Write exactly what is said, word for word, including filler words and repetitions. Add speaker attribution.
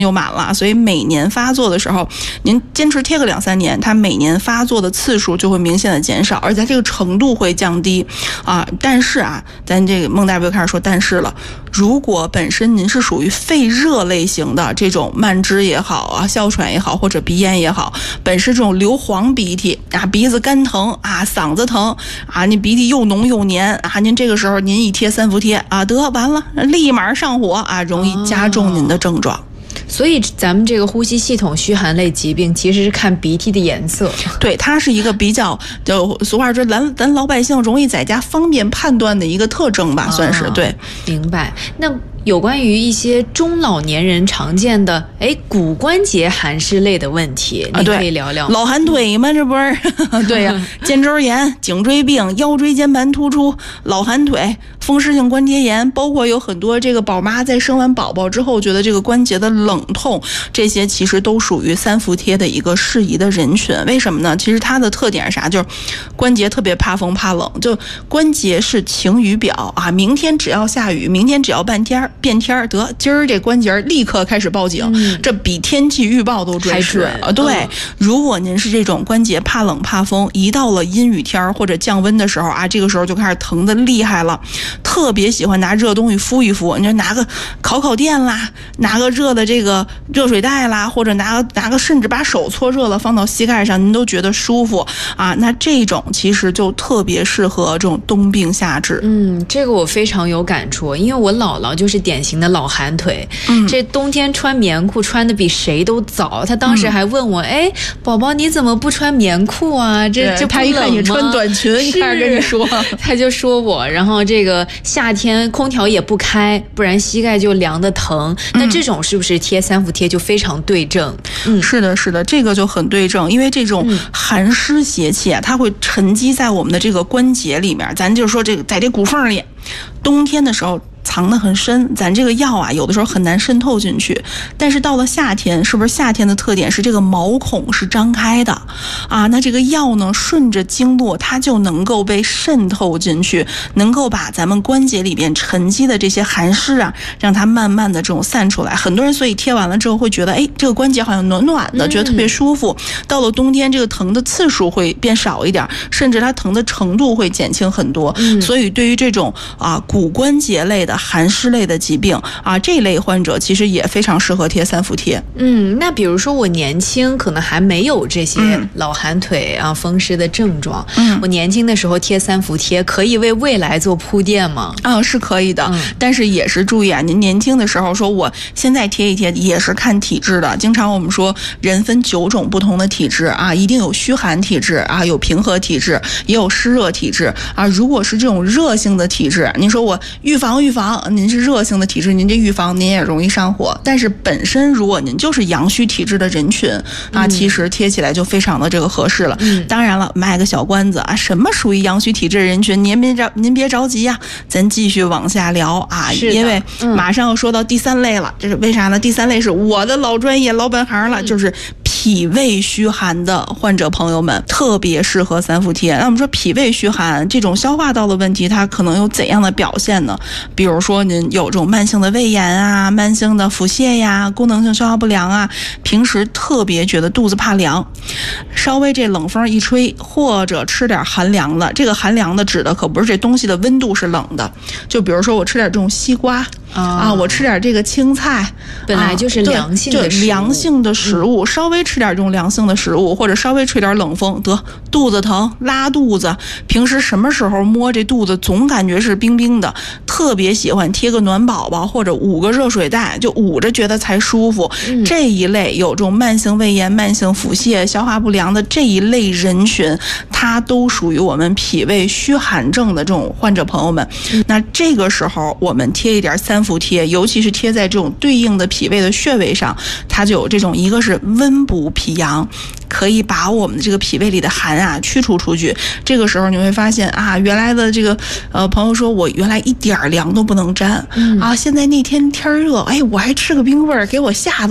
Speaker 1: 就满了，所以每年发作的时候，您坚持贴个两三年，它每年发作的次数就会明显的减少，而且这个程度会降低啊。但是啊，咱这个孟大夫又开始说但是了，如果本身您是属于肺热类型的这种慢支也好啊，哮喘也好，或者鼻炎也好，本身这种流黄鼻涕啊，鼻子干疼啊，嗓子疼啊，你鼻涕又浓又黏啊，您这个时候您一贴三伏贴啊，得完了，立马上火啊，容易加重您的症状。
Speaker 2: 所以咱们这个呼吸系统虚寒类疾病其实是看鼻涕的颜色，
Speaker 1: 对，它是一个比较就俗话说咱咱老百姓容易在家方便判断的一个特征吧，算是对。
Speaker 2: 明白。那有关于一些中老年人常见的哎骨关节寒湿类的问题，你可以聊聊。
Speaker 1: 老寒腿嘛，这不是对呀、啊，肩周炎、颈椎病、腰椎间盘突出、老寒腿、风湿性关节炎，包括有很多这个宝妈在生完宝宝之后觉得这个关节的冷痛，这些其实都属于三伏贴的一个适宜的人群。为什么呢？其实它的特点是啥？就是关节特别怕风怕冷，就关节是晴雨表啊，明天只要下雨，明天只要半天变天得今儿这关节立刻开始报警、嗯、这比天气预报都准时啊！对、嗯，如果您是这种关节怕冷怕风，一到了阴雨天或者降温的时候啊，这个时候就开始疼得厉害了，特别喜欢拿热东西敷一敷，你就拿个烤烤垫啦，拿个热的这个热水袋啦，或者拿个拿个甚至把手搓热了放到膝盖上，您都觉得舒服啊。那这种其实就特别适合这种冬病夏治。
Speaker 2: 嗯，这个我非常有感触，因为我姥姥就是典型的老寒腿、嗯、这冬天穿棉裤穿的比谁都早，她当时还问我，哎、嗯，宝宝你怎么不穿棉裤啊？这这不冷吗？她一看你穿短裙，开始跟你说，她就说我，然后这个夏天空调也不开，不然膝盖就凉得疼。那这种是不是贴三伏贴就非常对症？
Speaker 1: 嗯，是的，是的，这个就很对症，因为这种寒湿邪气啊，它会沉积在我们的这个关节里面，咱就说这个在这骨缝里，冬天的时候藏得很深，咱这个药啊有的时候很难渗透进去，但是到了夏天，是不是夏天的特点是这个毛孔是张开的啊？那这个药呢顺着经络它就能够被渗透进去，能够把咱们关节里边沉积的这些寒湿啊让它慢慢的这种散出来。很多人所以贴完了之后会觉得哎这个关节好像暖暖的，觉得特别舒服、嗯、到了冬天这个疼的次数会变少一点，甚至它疼的程度会减轻很多、嗯、所以对于这种啊骨关节类的寒湿类的疾病啊，这类患者其实也非常适合贴三伏贴。
Speaker 2: 嗯，那比如说我年轻，可能还没有这些老寒腿啊、风湿的症状。嗯，我年轻的时候贴三伏贴，可以为未来做铺垫吗？
Speaker 1: 啊，是可以的、嗯，但是也是注意啊，您年轻的时候说我现在贴一贴，也是看体质的。经常我们说人分九种不同的体质啊，一定有虚寒体质啊，有平和体质，也有湿热体质啊。如果是这种热性的体质，您说我预防预防。您是热性的体质，您这预防您也容易上火，但是本身如果您就是阳虚体质的人群啊、嗯，其实贴起来就非常的这个合适了。嗯，当然了，卖个小关子啊，什么属于阳虚体质的人群，您别着您别着急呀、啊，咱继续往下聊啊，因为马上要说到第三类了，这是为啥呢？第三类是我的老专业老本行了，嗯、就是脾胃虚寒的患者朋友们特别适合三伏贴。那我们说脾胃虚寒这种消化道的问题，它可能有怎样的表现呢？比如说您有这种慢性的胃炎啊，慢性的腹泻呀，功能性消化不良啊，平时特别觉得肚子怕凉，稍微这冷风一吹，或者吃点寒凉的，这个寒凉的指的可不是这东西的温度是冷的，就比如说我吃点这种西瓜。啊, 啊，我吃点这个青菜，
Speaker 2: 本来就是凉性的食物，
Speaker 1: 就凉性的食物、嗯，稍微吃点这种凉性的食物，或者稍微吹点冷风，得肚子疼、拉肚子。平时什么时候摸这肚子总感觉是冰冰的，特别喜欢贴个暖宝宝或者捂个热水袋，就捂着觉得才舒服。嗯、这一类有这种慢性胃炎、慢性腹泻、消化不良的这一类人群，它都属于我们脾胃虚寒症的这种患者朋友们。嗯、那这个时候我们贴一点三伏贴，尤其是贴在这种对应的脾胃的穴位上，它就有这种一个是温补脾阳，可以把我们的这个脾胃里的寒啊驱除出去。这个时候你会发现啊，原来的这个呃朋友说我原来一点凉都不能沾、嗯、啊，现在那天天热，哎，我还吃个冰棍儿，给我吓得